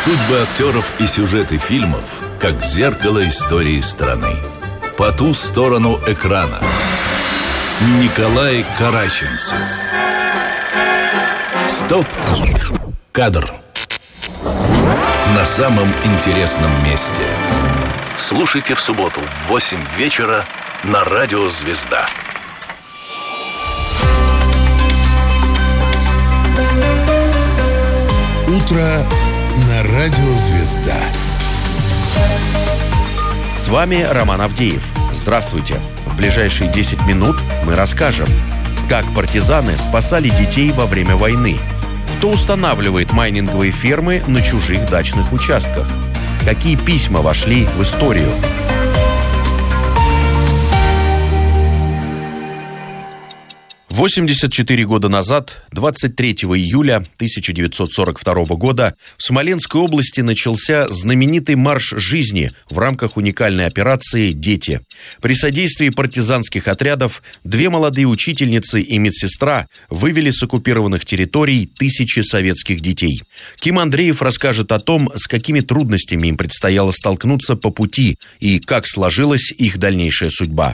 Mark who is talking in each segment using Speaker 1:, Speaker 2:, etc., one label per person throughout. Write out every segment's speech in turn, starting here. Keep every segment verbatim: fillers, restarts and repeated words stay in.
Speaker 1: Судьбы актеров и сюжеты фильмов как зеркало истории страны. По ту сторону экрана Николай Караченцев. Стоп! Кадр. На самом интересном месте. Слушайте в субботу в восемь вечера на радио «Звезда».
Speaker 2: Утро на радио «Звезда».
Speaker 3: С вами Роман Авдеев. Здравствуйте. В ближайшие десять минут мы расскажем, как партизаны спасали детей во время войны, кто устанавливает майнинговые фермы на чужих дачных участках, какие письма вошли в историю. восемьдесят четыре года назад, двадцать третьего июля тысяча девятьсот сорок второго года, в Смоленской области начался знаменитый марш жизни в рамках уникальной операции «Дети». При содействии партизанских отрядов две молодые учительницы и медсестра вывели с оккупированных территорий тысячи советских детей. Ким Андреев расскажет о том, с какими трудностями им предстояло столкнуться по пути и как сложилась их дальнейшая судьба.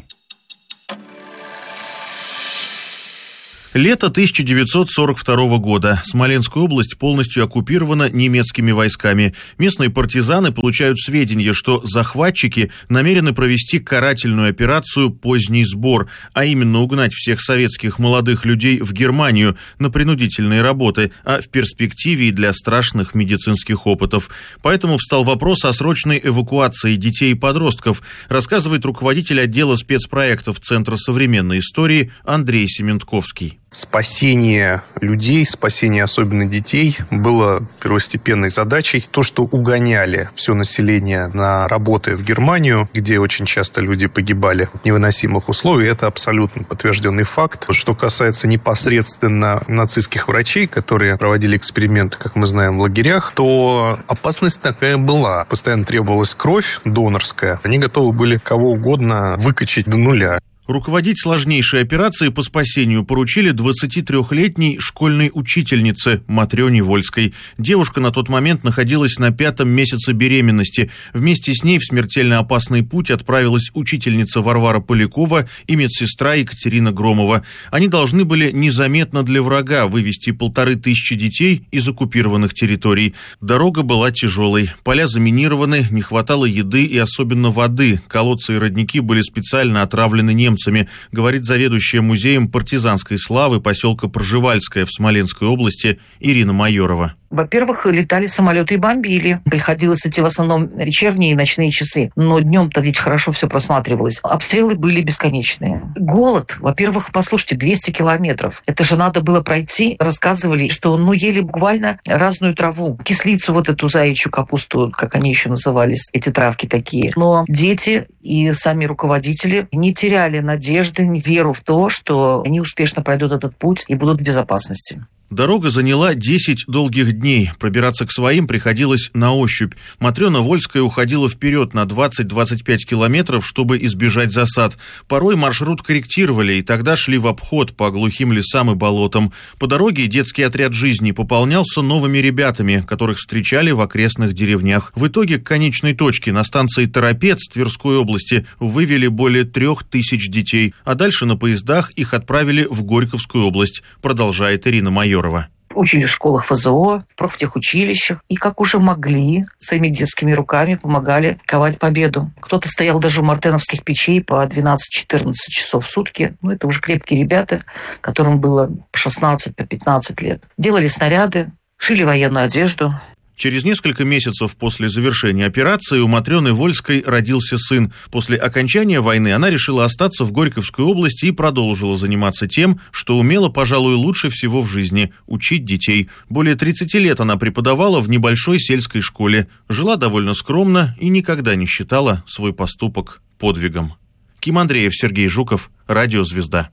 Speaker 4: Лето тысяча девятьсот сорок второго года. Смоленская область полностью оккупирована немецкими войсками. Местные партизаны получают сведения, что захватчики намерены провести карательную операцию «Поздний сбор», а именно угнать всех советских молодых людей в Германию на принудительные работы, а в перспективе и для страшных медицинских опытов. Поэтому встал вопрос о срочной эвакуации детей и подростков, рассказывает руководитель отдела спецпроектов Центра современной истории Андрей Сементковский.
Speaker 5: Спасение людей, спасение особенно детей было первостепенной задачей. То, что угоняли все население на работы в Германию, где очень часто люди погибали в невыносимых условиях, это абсолютно подтвержденный факт. Что касается непосредственно нацистских врачей, которые проводили эксперименты, как мы знаем, в лагерях, то опасность такая была. Постоянно требовалась кровь донорская. Они готовы были кого угодно выкачать до нуля.
Speaker 4: Руководить сложнейшей операцией по спасению поручили двадцатитрёхлетней школьной учительнице Матрёне Вольской. Девушка на тот момент находилась на пятом месяце беременности. Вместе с ней в смертельно опасный путь отправилась учительница Варвара Полякова и медсестра Екатерина Громова. Они должны были незаметно для врага вывести полторы тысячи детей из оккупированных территорий. Дорога была тяжелой, поля заминированы, не хватало еды и особенно воды. Колодцы и родники были специально отравлены немцами. Говорит заведующая музеем партизанской славы поселка Пржевальское в Смоленской области Ирина Майорова.
Speaker 6: Во-первых, летали самолеты и бомбили. Приходилось идти в основном вечерние и ночные часы. Но днем-то ведь хорошо все просматривалось. Обстрелы были бесконечные. Голод. Во-первых, послушайте, двести километров. Это же надо было пройти. Рассказывали, что ну ели буквально разную траву. Кислицу, вот эту заячью капусту, как они еще назывались, эти травки такие. Но дети и сами руководители не теряли надежды, веру в то, что они успешно пройдут этот путь и будут в безопасности.
Speaker 4: Дорога заняла десять долгих дней. Пробираться к своим приходилось на ощупь. Матрёна Вольская уходила вперед на двадцать-двадцать пять километров, чтобы избежать засад. Порой маршрут корректировали, и тогда шли в обход по глухим лесам и болотам. По дороге детский отряд жизни пополнялся новыми ребятами, которых встречали в окрестных деревнях. В итоге к конечной точке на станции Торопец Тверской области вывели более трех тысяч детей, а дальше на поездах их отправили в Горьковскую область, продолжает Ирина Майорова.
Speaker 6: Учили в школах эф зэ о, в профтехучилищах. И как уже могли, своими детскими руками помогали ковать победу. Кто-то стоял даже у мартеновских печей по двенадцать-четырнадцать часов в сутки. Ну, это уже крепкие ребята, которым было по шестнадцать, по пятнадцать лет. Делали снаряды, шили военную одежду.
Speaker 4: Через несколько месяцев после завершения операции у Матрёны Вольской родился сын. После окончания войны она решила остаться в Горьковской области и продолжила заниматься тем, что умела, пожалуй, лучше всего в жизни – учить детей. Более тридцати лет она преподавала в небольшой сельской школе, жила довольно скромно и никогда не считала свой поступок подвигом. Ким Андреев, Сергей Жуков, Радио «Звезда».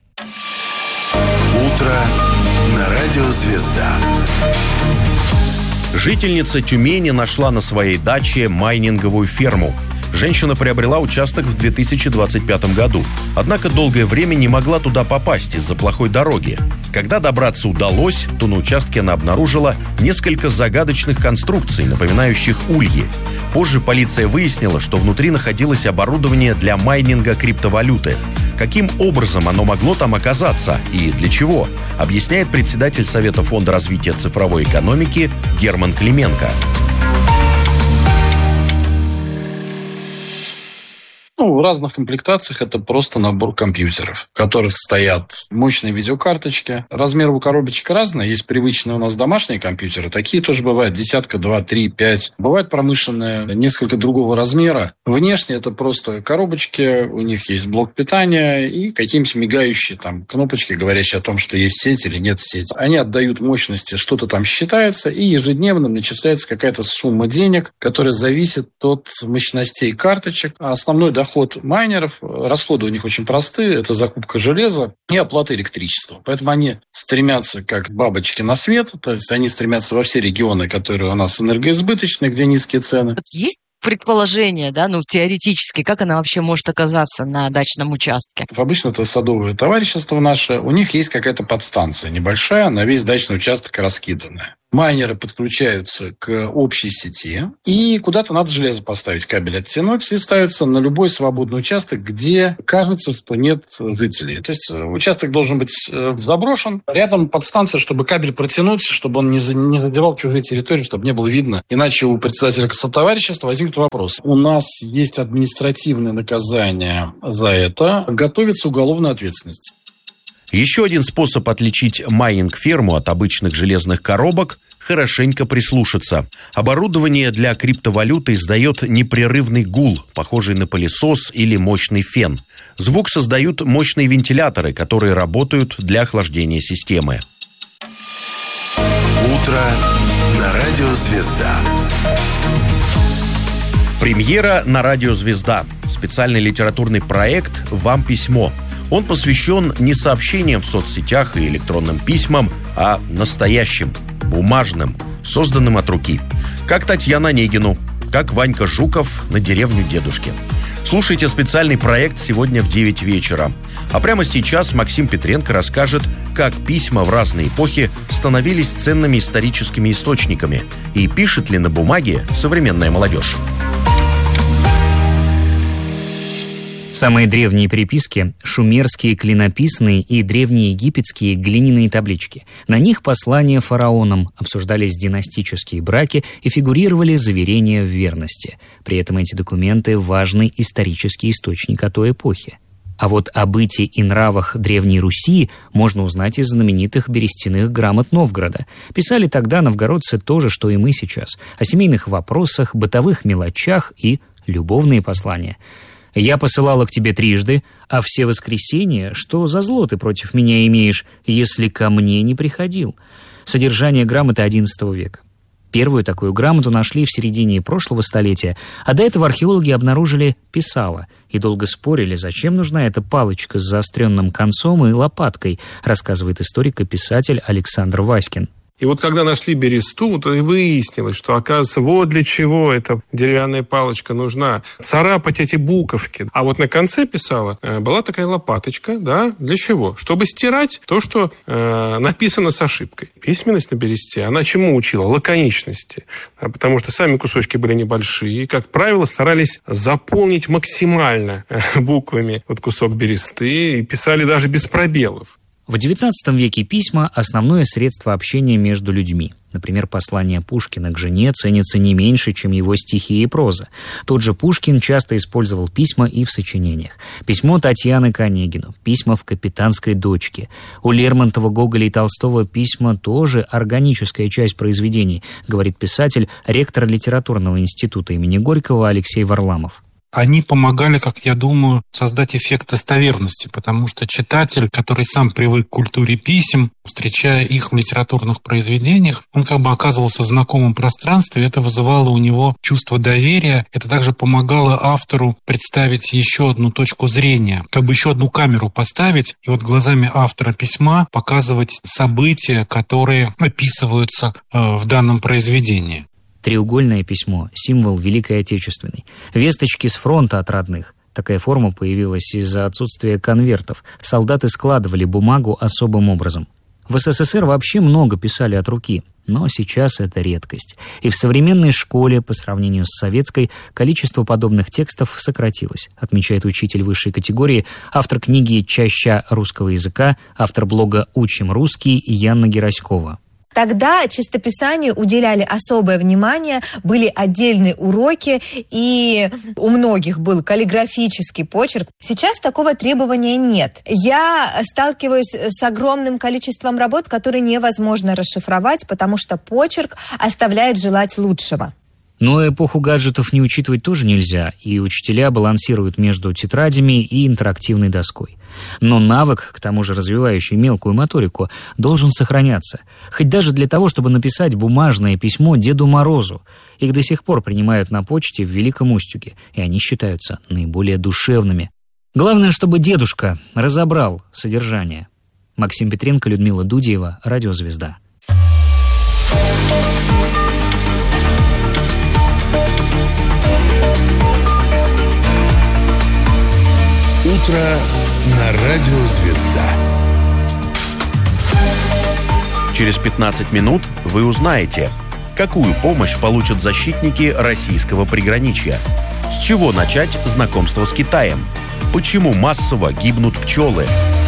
Speaker 2: Утро на радио «Звезда».
Speaker 3: Жительница Тюмени нашла на своей даче майнинговую ферму. Женщина приобрела участок в две тысячи двадцать пятом году. Однако долгое время не могла туда попасть из-за плохой дороги. Когда добраться удалось, то на участке она обнаружила несколько загадочных конструкций, напоминающих ульи. Позже полиция выяснила, что внутри находилось оборудование для майнинга криптовалюты. Каким образом оно могло там оказаться и для чего, объясняет председатель Совета Фонда развития цифровой экономики Герман Клименко.
Speaker 7: Ну, в разных комплектациях это просто набор компьютеров, в которых стоят мощные видеокарточки. Размер у коробочек разный. Есть привычные у нас домашние компьютеры. Такие тоже бывают. Десятка, два, три, пять. Бывают промышленные, несколько другого размера. Внешне это просто коробочки. У них есть блок питания и какие-нибудь мигающие там кнопочки, говорящие о том, что есть сеть или нет сети. Они отдают мощности, что-то там считается, и ежедневно начисляется какая-то сумма денег, которая зависит от мощностей карточек. А основной доход Ход майнеров, расходы у них очень простые, это закупка железа и оплата электричества. Поэтому они стремятся как бабочки на свет, то есть они стремятся во все регионы, которые у нас энергоизбыточные, где низкие цены.
Speaker 8: Есть предположение, да, ну, теоретически, как она вообще может оказаться на дачном участке?
Speaker 7: Обычно это садовое товарищество наше, у них есть какая-то подстанция небольшая, на весь дачный участок раскиданная. Майнеры подключаются к общей сети, и куда-то надо железо поставить, кабель оттянуть, и ставится на любой свободный участок, где кажется, что нет жителей. То есть участок должен быть заброшен, рядом подстанция, чтобы кабель протянуть, чтобы он не задевал чужие территории, чтобы не было видно. Иначе у председателя товарищества возникнет вопрос. У нас есть административное наказание за это, готовится уголовная ответственность.
Speaker 3: Еще один способ отличить майнинг-ферму от обычных железных коробок – хорошенько прислушаться. Оборудование для криптовалюты издает непрерывный гул, похожий на пылесос или мощный фен. Звук создают мощные вентиляторы, которые работают для охлаждения системы.
Speaker 2: Утро на радио «Звезда».
Speaker 3: Премьера на радио «Звезда». Специальный литературный проект «Вам письмо». Он посвящен не сообщениям в соцсетях и электронным письмам, а настоящим, бумажным, созданным от руки. Как Татьяна Онегину, как Ванька Жуков на деревню дедушки. Слушайте специальный проект сегодня в девять вечера. А прямо сейчас Максим Петренко расскажет, как письма в разные эпохи становились ценными историческими источниками и пишет ли на бумаге современная молодежь.
Speaker 9: Самые древние переписки – шумерские клинописные и древнеегипетские глиняные таблички. На них послания фараонам, обсуждались династические браки и фигурировали заверения в верности. При этом эти документы – важный исторический источник о той эпохе. А вот о быте и нравах Древней Руси можно узнать из знаменитых берестяных грамот Новгорода. Писали тогда новгородцы то же, что и мы сейчас. О семейных вопросах, бытовых мелочах и любовные послания. «Я посылала к тебе трижды, а все воскресенья, что за зло ты против меня имеешь, если ко мне не приходил?» Содержание грамоты одиннадцатого века. Первую такую грамоту нашли в середине прошлого столетия, а до этого археологи обнаружили писало и долго спорили, зачем нужна эта палочка с заостренным концом и лопаткой, рассказывает историк и писатель Александр Васькин.
Speaker 10: И вот когда нашли бересту, то и выяснилось, что, оказывается, вот для чего эта деревянная палочка нужна. Царапать эти буковки. А вот на конце писала, была такая лопаточка, да, для чего? Чтобы стирать то, что э, написано с ошибкой. Письменность на бересте, она чему учила? Лаконичности. Потому что сами кусочки были небольшие. И, как правило, старались заполнить максимально буквами вот кусок бересты и писали даже без пробелов.
Speaker 9: В девятнадцатом веке письма – основное средство общения между людьми. Например, послание Пушкина к жене ценится не меньше, чем его стихи и проза. Тот же Пушкин часто использовал письма и в сочинениях. Письмо Татьяны к Онегину, письма в «Капитанской дочке». У Лермонтова, Гоголя и Толстого письма тоже органическая часть произведений, говорит писатель, ректор литературного института имени Горького Алексей Варламов.
Speaker 11: Они помогали, как я думаю, создать эффект достоверности, потому что читатель, который сам привык к культуре писем, встречая их в литературных произведениях, он как бы оказывался в знакомом пространстве, это вызывало у него чувство доверия, это также помогало автору представить еще одну точку зрения, как бы еще одну камеру поставить, и вот глазами автора письма показывать события, которые описываются в данном произведении.
Speaker 9: Треугольное письмо – символ Великой Отечественной. Весточки с фронта от родных. Такая форма появилась из-за отсутствия конвертов. Солдаты складывали бумагу особым образом. В СССР вообще много писали от руки, но сейчас это редкость. И в современной школе, по сравнению с советской, количество подобных текстов сократилось, отмечает учитель высшей категории, автор книги «Чаща русского языка», автор блога «Учим русский» Яна Гераськова.
Speaker 12: Тогда чистописанию уделяли особое внимание, были отдельные уроки, и у многих был каллиграфический почерк. Сейчас такого требования нет. Я сталкиваюсь с огромным количеством работ, которые невозможно расшифровать, потому что почерк оставляет желать лучшего.
Speaker 9: Но эпоху гаджетов не учитывать тоже нельзя, и учителя балансируют между тетрадями и интерактивной доской. Но навык, к тому же развивающий мелкую моторику, должен сохраняться. Хоть даже для того, чтобы написать бумажное письмо Деду Морозу. Их до сих пор принимают на почте в Великом Устюге, и они считаются наиболее душевными. Главное, чтобы дедушка разобрал содержание. Максим Петренко, Людмила Дудеева, Радиозвезда.
Speaker 2: Утро на Радио Звезда.
Speaker 3: Через пятнадцать минут вы узнаете, какую помощь получат защитники российского приграничья, с чего начать знакомство с Китаем, почему массово гибнут пчелы.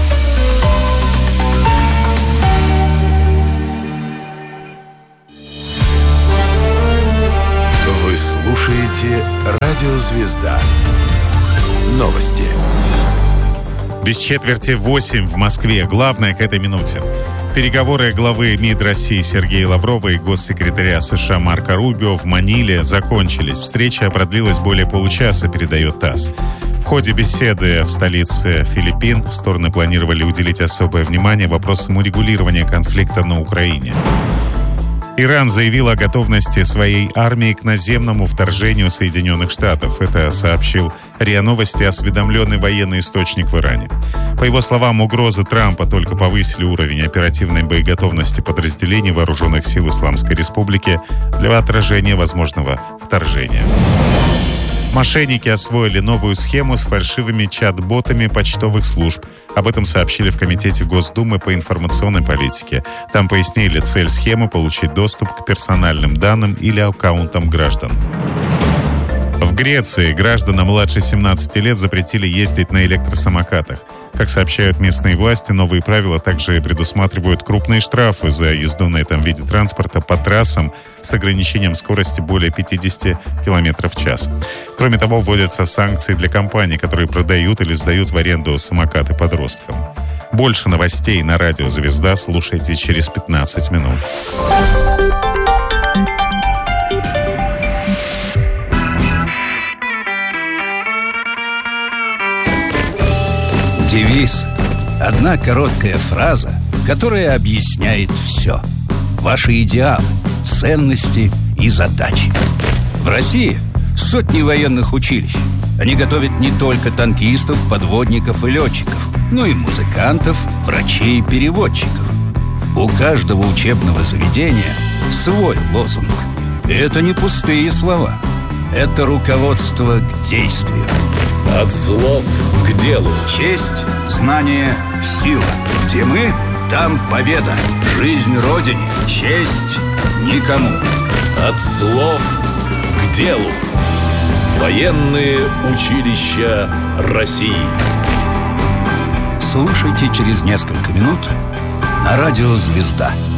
Speaker 2: Вы слушаете Радио Звезда. Новости.
Speaker 13: Без четверти восемь в Москве. Главное к этой минуте. Переговоры главы МИД России Сергея Лаврова и госсекретаря США Марко Рубио в Маниле закончились. Встреча продлилась более получаса, передает ТАСС. В ходе беседы в столице Филиппин стороны планировали уделить особое внимание вопросам урегулирования конфликта на Украине. Иран заявил о готовности своей армии к наземному вторжению Соединенных Штатов. Это сообщил РИА Новости осведомленный военный источник в Иране. По его словам, угрозы Трампа только повысили уровень оперативной боеготовности подразделений Вооруженных сил Исламской Республики для отражения возможного вторжения. Мошенники освоили новую схему с фальшивыми чат-ботами почтовых служб. Об этом сообщили в Комитете Госдумы по информационной политике. Там пояснили цель схемы – получить доступ к персональным данным или аккаунтам граждан. В Греции гражданам младше семнадцати лет запретили ездить на электросамокатах. Как сообщают местные власти, новые правила также предусматривают крупные штрафы за езду на этом виде транспорта по трассам с ограничением скорости более пятидесяти километров в час. Кроме того, вводятся санкции для компаний, которые продают или сдают в аренду самокаты подросткам. Больше новостей на Радио Звезда слушайте через пятнадцать минут.
Speaker 14: Девиз. Одна короткая фраза, которая объясняет все. Ваши идеалы, ценности и задачи. В России сотни военных училищ. Они готовят не только танкистов, подводников и летчиков, но и музыкантов, врачей и переводчиков. У каждого учебного заведения свой лозунг. И это не пустые слова. Это руководство к действию.
Speaker 1: От слов к делу.
Speaker 14: Честь, знание, сила. Где мы, там победа. Жизнь Родине, честь никому.
Speaker 1: От слов к делу. Военные училища России.
Speaker 14: Слушайте через несколько минут на Радио Звезда.